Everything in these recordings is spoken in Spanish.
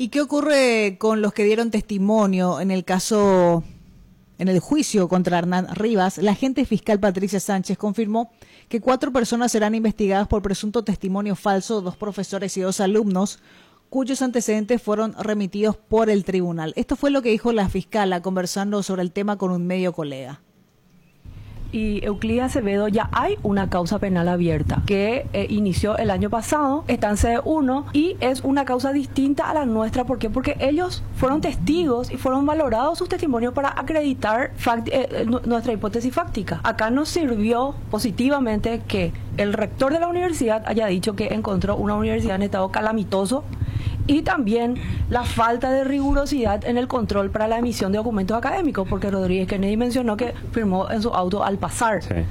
¿Y qué ocurre con los que dieron testimonio en el caso, en el juicio contra Hernán Rivas? La agente fiscal Patricia Sánchez confirmó que 4 personas serán investigadas por presunto testimonio falso de 2 profesores y 2 alumnos, cuyos antecedentes fueron remitidos por el tribunal. Esto fue lo que dijo la fiscala conversando sobre el tema con un medio colega. Y Euclida Acevedo, ya hay una causa penal abierta que inició el año pasado, está en sede 1 y es una causa distinta a la nuestra. ¿Por qué? Porque ellos fueron testigos y fueron valorados sus testimonios para acreditar nuestra hipótesis fáctica. Acá nos sirvió positivamente que el rector de la universidad haya dicho que encontró una universidad en estado calamitoso, y también la falta de rigurosidad en el control para la emisión de documentos académicos, porque Rodríguez Kennedy mencionó que firmó en su auto al pasar. Sí.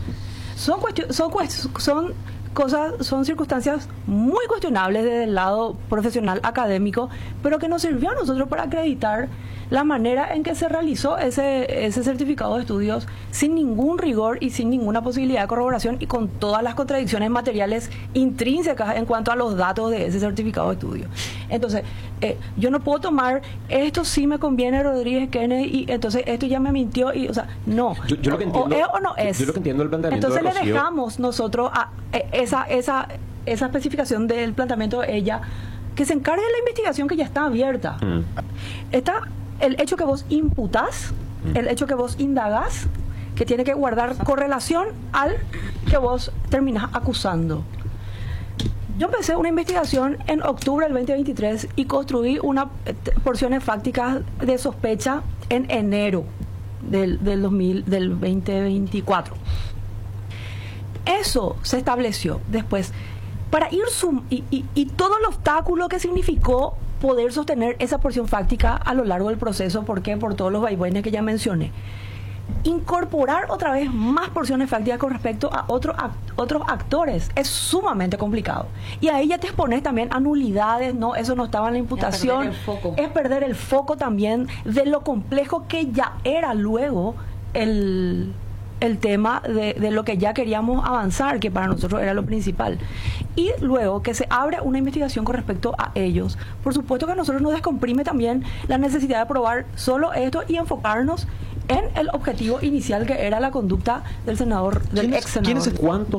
Son circunstancias muy cuestionables desde el lado profesional académico, pero que nos sirvió a nosotros para acreditar la manera en que se realizó ese certificado de estudios sin ningún rigor y sin ninguna posibilidad de corroboración, y con todas las contradicciones materiales intrínsecas en cuanto a los datos de ese certificado de estudio. Entonces, yo no puedo tomar esto sí me conviene Rodríguez Kennedy y entonces esto ya me mintió, y o sea, no. Yo lo que entiendo, o es o no es. Yo lo que entiendo el planteamiento entonces de Rocío, le dejamos nosotros a esa especificación del planteamiento de ella, que se encargue de la investigación que ya está abierta. Está el hecho que vos imputás, el hecho que vos indagás, que tiene que guardar correlación al que vos terminás acusando. Yo empecé una investigación en octubre del 2023 y construí unas porciones fácticas de sospecha en enero del 2024. Eso se estableció después para ir y todo el obstáculo que significó poder sostener esa porción fáctica a lo largo del proceso. ¿Por qué? Por todos los vaivenes que ya mencioné. Incorporar otra vez más porciones fácticas con respecto a otros actores es sumamente complicado. Y ahí ya te expones también a nulidades, ¿no? Eso no estaba en la imputación. Es perder el foco también de lo complejo que ya era luego el tema de lo que ya queríamos avanzar, que para nosotros era lo principal. Y luego que se abre una investigación con respecto a ellos, por supuesto que a nosotros nos descomprime también la necesidad de probar solo esto y enfocarnos en el objetivo inicial, que era la conducta del senador, del ex senador. ¿Cuántos